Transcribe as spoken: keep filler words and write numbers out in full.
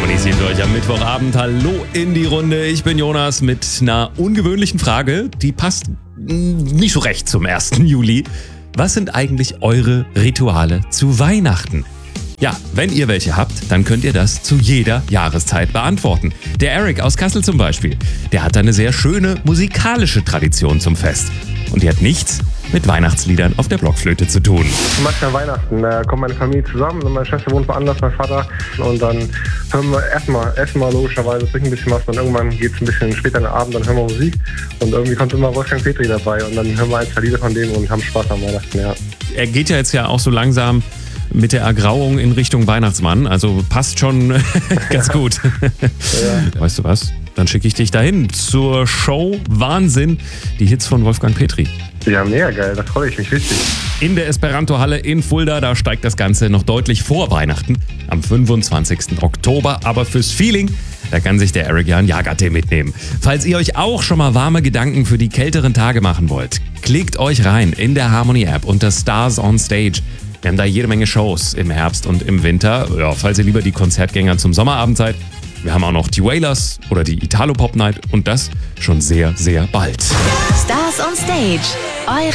Harmonisiert euch am Mittwochabend. Hallo in die Runde. Ich bin Jonas mit einer ungewöhnlichen Frage. Die passt nicht so recht zum ersten Juli. Was sind eigentlich eure Rituale zu Weihnachten? Ja, wenn ihr welche habt, dann könnt ihr das zu jeder Jahreszeit beantworten. Der Eric aus Kassel zum Beispiel, der hat eine sehr schöne musikalische Tradition zum Fest. Und die hat nichts mit Weihnachtsliedern auf der Blockflöte zu tun. Manchmal Weihnachten, da kommt meine Familie zusammen und meine Schwester wohnt woanders, mein Vater. Und dann hören wir erstmal, essen wir logischerweise, trinken ein bisschen was. Und irgendwann geht es ein bisschen später in den Abend, dann hören wir Musik. Und irgendwie kommt immer Wolfgang Petri dabei. Und dann hören wir ein, zwei Lieder von denen und haben Spaß am Weihnachten, ja. Er geht ja jetzt ja auch so langsam mit der Ergrauung in Richtung Weihnachtsmann. Also passt schon ganz gut. Ja. Weißt du was? Dann schicke ich dich dahin zur Show Wahnsinn. Die Hits von Wolfgang Petri. Ja, mega geil. Da freue ich mich richtig. In der Esperanto-Halle in Fulda, da steigt das Ganze noch deutlich vor Weihnachten. Am fünfundzwanzigsten Oktober. Aber fürs Feeling, da kann sich der Eric ja einen Jagertee mitnehmen. Falls ihr euch auch schon mal warme Gedanken für die kälteren Tage machen wollt, klickt euch rein in der Harmony-App unter Stars on Stage. Wir haben da jede Menge Shows im Herbst und im Winter. Ja, falls ihr lieber die Konzertgänger zum Sommerabend seid. Wir haben auch noch die Wailers oder die Italo Pop Night und das schon sehr, sehr bald. Stars on Stage. Eure